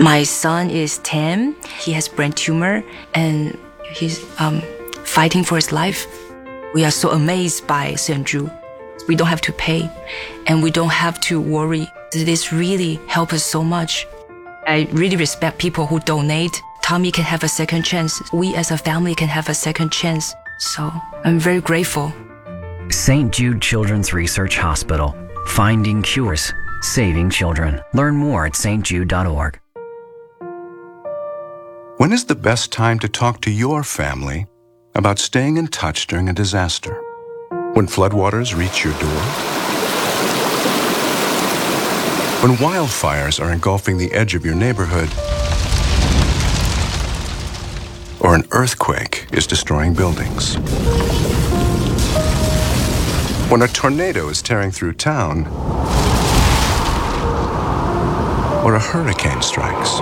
My son is 10. He has brain tumor and he's fighting for his life. We are so amazed by St. Jude. We don't have to pay and we don't have to worry. This really helps us so much. I really respect people who donate. Tommy can have a second chance. We as a family can have a second chance. So I'm very grateful. St. Jude Children's Research Hospital. Finding cures. Saving children. Learn more at stjude.org. When is the best time to talk to your family about staying in touch during a disaster? When floodwaters reach your door? When wildfires are engulfing the edge of your neighborhood? Or an earthquake is destroying buildings? When a tornado is tearing through town? Or a hurricane strikes?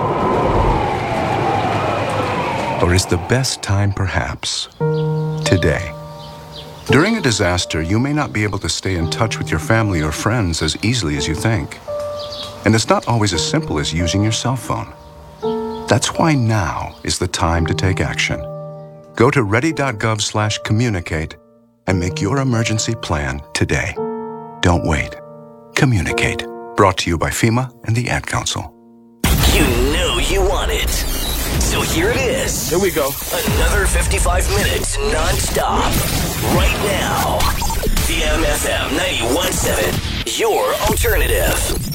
Or is the best time perhaps today? During a disaster, you may not be able to stay in touch with your family or friends as easily as you think. And it's not always as simple as using your cell phone. That's why now is the time to take action. Go to ready.gov/communicate and make your emergency plan today. Don't wait. Communicate. Brought to you by FEMA and the Ad Council. You know you want it. So here it is. Here we go. Another 55 minutes non-stop. Right now. DMFM 91.7. Your alternative.